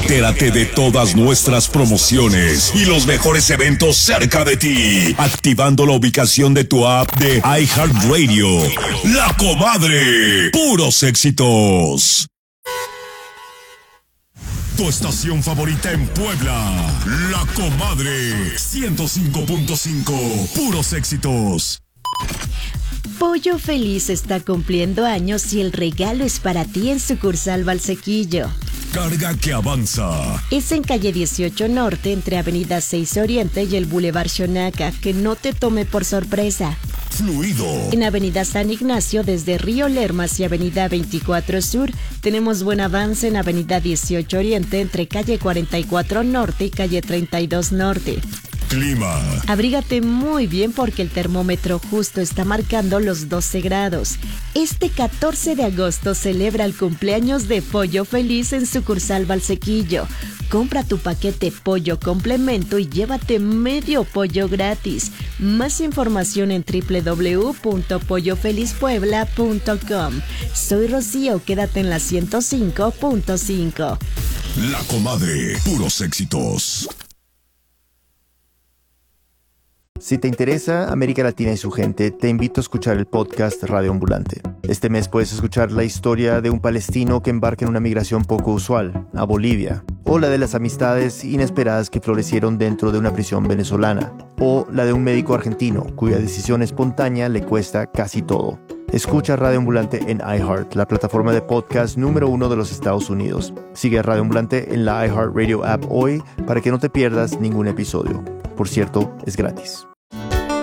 Entérate de todas nuestras promociones y los mejores eventos cerca de ti, activando la ubicación de tu app de iHeartRadio. La Comadre, puros éxitos. Tu estación favorita en Puebla, La Comadre, 105.5, puros éxitos. Pollo Feliz está cumpliendo años y el regalo es para ti en sucursal Valsequillo. Carga que avanza. Es en calle 18 Norte, entre Avenida 6 Oriente y el Boulevard Xonaca, que no te tome por sorpresa. Fluido. En Avenida San Ignacio, desde Río Lermas y Avenida 24 Sur, tenemos buen avance en Avenida 18 Oriente, entre calle 44 Norte y calle 32 Norte. Clima. Abrígate muy bien porque el termómetro justo está marcando los 12 grados. Este 14 de agosto celebra el cumpleaños de Pollo Feliz en sucursal Valsequillo. Compra tu paquete pollo complemento y llévate medio pollo gratis. Más información en www.pollofelizpuebla.com. Soy Rocío, quédate en la 105.5. La Comadre, puros éxitos. Si te interesa América Latina y su gente, te invito a escuchar el podcast Radio Ambulante. Este mes puedes escuchar la historia de un palestino que embarca en una migración poco usual, a Bolivia, o la de las amistades inesperadas que florecieron dentro de una prisión venezolana, o la de un médico argentino cuya decisión espontánea le cuesta casi todo. Escucha Radio Ambulante en iHeart, la plataforma de podcast número 1 de los Estados Unidos. Sigue a Radio Ambulante en la iHeartRadio app hoy para que no te pierdas ningún episodio. Por cierto, es gratis.